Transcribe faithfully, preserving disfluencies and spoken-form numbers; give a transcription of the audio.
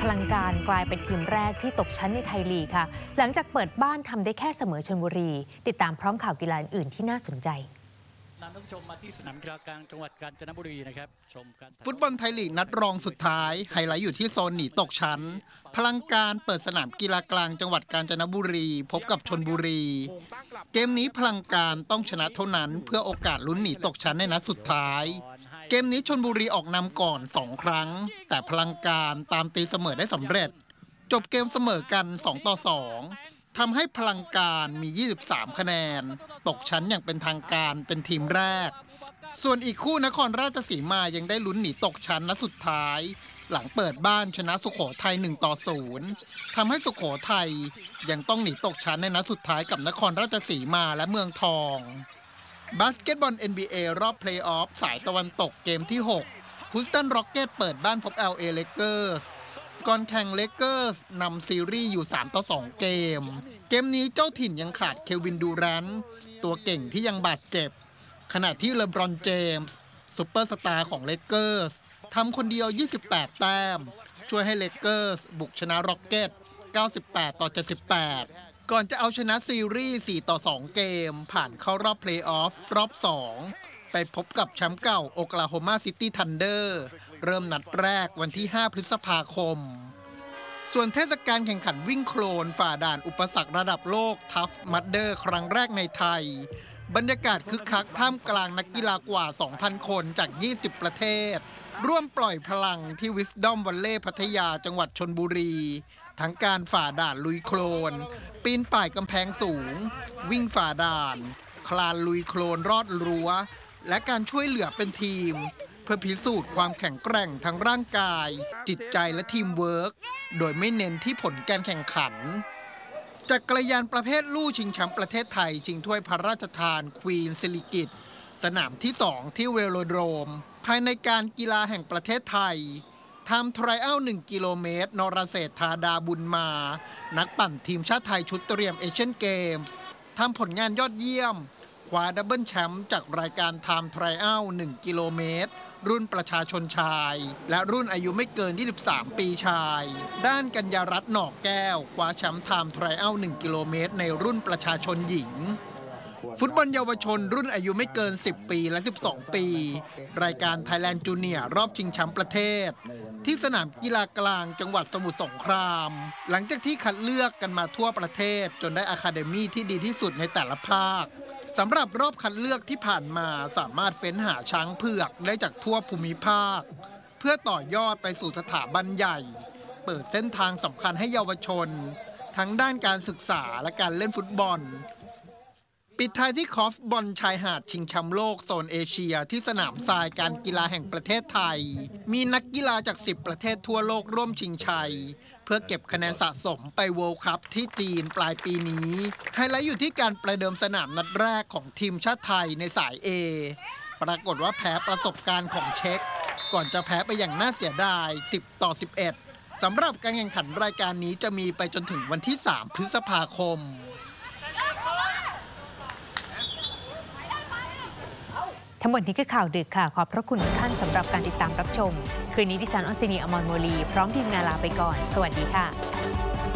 พลังการกลายเป็นทีมแรกที่ตกชั้นในไทยลีกค่ะหลังจากเปิดบ้านทำได้แค่เสมอชลบุรีติดตามพร้อมข่าวกีฬาอื่นที่น่าสนใจนำท่านผู้ชมมาที่สนามกีฬากลางจังหวัดกาญจนบุรีนะครับชมกันฟุตบอลไทยลีกนัดรองสุดท้ายไฮไลท์อยู่ที่โซนหนีตกชั้นพลังการเปิดสนามกีฬากลางจังหวัดกาญจนบุรีพบกับชลบุรีเกมนี้พลังการต้องชนะเท่านั้นเพื่อโอกาสลุ้นหนีตกชั้นในนัดสุดท้ายเกมนี้ชลบุรีออกนำก่อนสองครั้งแต่พลังการตามตีเสมอได้สำเร็จจบเกมเสมอกันสองต่อสองทำให้พลังการมียี่สิบสามคะแนนตกชั้นอย่างเป็นทางการเป็นทีมแรกส่วนอีกคู่นครราชสีมายังได้ลุ้นหนีตกชั้นนัดสุดท้ายหลังเปิดบ้านชนะสุโขทัยหนึ่งต่อศูนย์ทำให้สุโขทัยยังต้องหนีตกชั้นในนัดสุดท้ายกับนครราชสีมาและเมืองทองบาสเกตบอล เอ็น บี เอ รอบเพลย์ออฟสายตะวันตกเกมที่หกฮูสตันร็อกเก็ตเปิดบ้านพบ แอล เอ Lakers ก่อนแข่ง Lakers นำซีรีส์อยู่สามต่อสองเกมเกมนี้เจ้าถิ่นยังขาดเควินดูแรนต์ตัวเก่งที่ยังบาดเจ็บขณะที่เลบรอนเจมส์ซุปเปอร์สตาร์ของ Lakers ทำคนเดียวยี่สิบแปดแต้มช่วยให้ Lakers บุกชนะร็อกเก็ตเก้าสิบแปดต่อเจ็ดสิบแปดก่อนจะเอาชนะซีรีส์สี่ต่อสองเกมผ่านเข้ารอบเพลย์ออฟรอบสองไปพบกับแชมป์เก่าโอคลาโฮมาซิตี้ทันเดอร์เริ่มนัดแรกวันที่ห้าพฤษภาคมส่วนเทศกาลแข่งขันวิ่งโคลนฝ่าด่านอุปสรรคระดับโลกทัฟมัดเดอร์ครั้งแรกในไทยบรรยากาศคึกคักท่ามกลางนักกีฬากว่า สองพัน คนจากยี่สิบประเทศร่วมปล่อยพลังที่วิสดอมวัลเล่พัทยาจังหวัดชลบุรีทั้งการฝ่าด่านลุยโคลนปีนป่ายกำแพงสูงวิ่งฝ่าด่านคลานลุยโคลนรอดรั้วและการช่วยเหลือเป็นทีมเพื่อพิสูจน์ความแข็งแกร่งทั้งร่างกายจิตใจและทีมเวิร์กโดยไม่เน้นที่ผลการแข่งขันจักรยานประเภทลู่ชิงแชมป์ประเทศไทยชิงถ้วยพระราชทานควีนสิริกิติ์สนามที่สองที่เวโลโดรมภายในการกีฬาแห่งประเทศไทยทำทริอัลหนึ่งกิโลเมตรนรเศรษฐาดาบุญมานักปั่นทีมชาติไทยชุดเตรียมเอเชียนเกมส์ทำผลงานยอดเยี่ยมคว้าดับเบิลแชมป์จากรายการไทม์ทริอัลหนึ่งกิโลเมตรรุ่นประชาชนชายและรุ่นอายุไม่เกินยี่สิบสามปีชายด้านกัญญารัตน์หนอกแก้วคว้าแชมป์ไทม์ทริอัลหนึ่งกิโลเมตรในรุ่นประชาชนหญิงฟุตบอลเยาวชนรุ่นอายุไม่เกินสิบปีและสิบสองปีรายการ Thailand Junior รอบชิงแชมป์ประเทศที่สนามกีฬากลางจังหวัดสมุทรสงครามหลังจากที่คัดเลือกกันมาทั่วประเทศจนได้อะคาเดมี่ที่ดีที่สุดในแต่ละภาคสำหรับรอบคัดเลือกที่ผ่านมาสามารถเฟ้นหาช้างเผือกได้จากทั่วภูมิภาคเพื่อต่อยอดไปสู่สถาบันใหญ่เปิดเส้นทางสำคัญให้เยาวชนทั้งด้านการศึกษาและการเล่นฟุตบอลปิดท้ายที่คอฟบอลชายหาดชิงแชมป์โลกโซนเอเชียที่สนามทรายการกีฬาแห่งประเทศไทยมีนักกีฬาจากสิบประเทศทั่วโลกร่วมชิงชัยเพื่อเก็บคะแนนสะสมไปเวิลด์คัพที่จีนปลายปีนี้ไฮไลท์อยู่ที่การประเดิมสนามนัดแรกของทีมชาติไทยในสาย A ปรากฏว่าแพ้ประสบการณ์ของเช็กก่อนจะแพ้ไปอย่างน่าเสียดายสิบต่อสิบเอ็ดสำหรับการแข่งขันรายการนี้จะมีไปจนถึงวันที่สามพฤษภาคมทั้งหมดนี้คือข่าวดึกค่ะขอบพระคุณทุกท่านสำหรับการติดตามรับชมคืนนี้ดิฉันออนซินีอมรโมลีพร้อมทีมงานลาไปก่อนสวัสดีค่ะ